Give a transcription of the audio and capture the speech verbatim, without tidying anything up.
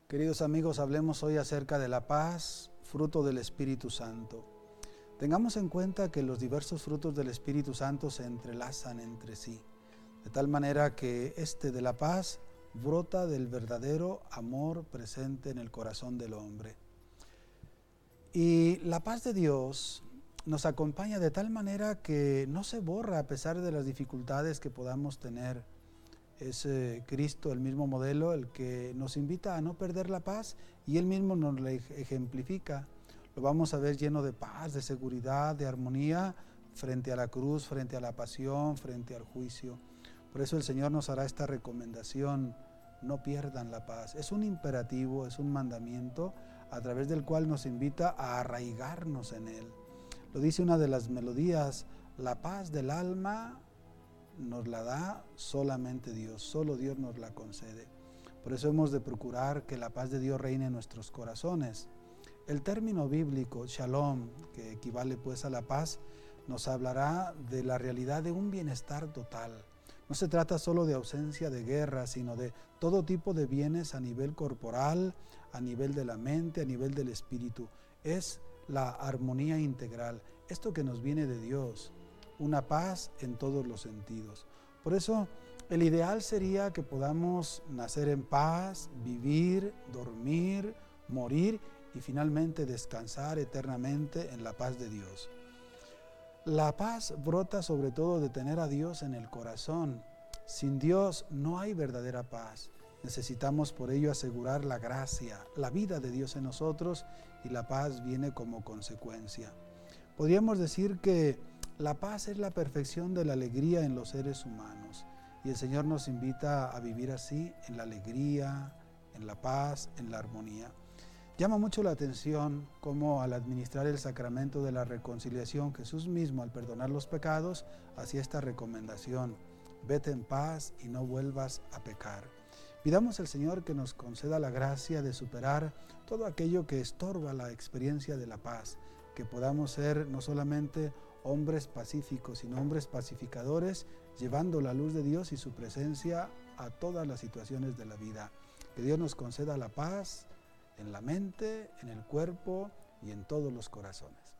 Queridos amigos, hablemos hoy acerca de la paz, fruto del Espíritu Santo. Tengamos en cuenta que los diversos frutos del Espíritu Santo se entrelazan entre sí, de tal manera que este de la paz brota del verdadero amor presente en el corazón del hombre. Y la paz de Dios nos acompaña de tal manera que no se borra a pesar de las dificultades que podamos tener. Es eh, Cristo el mismo modelo, el que nos invita a no perder la paz, y Él mismo nos la ejemplifica. Lo vamos a ver lleno de paz, de seguridad, de armonía, frente a la cruz, frente a la pasión, frente al juicio. Por eso el Señor nos hará esta recomendación: no pierdan la paz. Es un imperativo, es un mandamiento a través del cual nos invita a arraigarnos en Él. Lo dice una de las melodías: la paz del alma nos la da solamente Dios, solo Dios nos la concede. Por eso hemos de procurar que la paz de Dios reine en nuestros corazones. El término bíblico, shalom, que equivale pues a la paz, nos hablará de la realidad de un bienestar total. No se trata solo de ausencia de guerra, sino de todo tipo de bienes a nivel corporal, a nivel de la mente, a nivel del espíritu. Es la armonía integral, esto que nos viene de Dios. Una paz en todos los sentidos. Por eso, el ideal sería que podamos nacer en paz, vivir, dormir, morir y finalmente descansar eternamente en la paz de Dios. La paz brota sobre todo de tener a Dios en el corazón. Sin Dios no hay verdadera paz. Necesitamos por ello asegurar la gracia, la vida de Dios en nosotros, y la paz viene como consecuencia. Podríamos decir que la paz es la perfección de la alegría en los seres humanos, y el Señor nos invita a vivir así, en la alegría, en la paz, en la armonía. Llama mucho la atención cómo al administrar el sacramento de la reconciliación, Jesús mismo, al perdonar los pecados, hacía esta recomendación: vete en paz y no vuelvas a pecar. Pidamos al Señor que nos conceda la gracia de superar todo aquello que estorba la experiencia de la paz, que podamos ser no solamente hombres pacíficos, sino hombres pacificadores, llevando la luz de Dios y su presencia a todas las situaciones de la vida. Que Dios nos conceda la paz en la mente, en el cuerpo y en todos los corazones.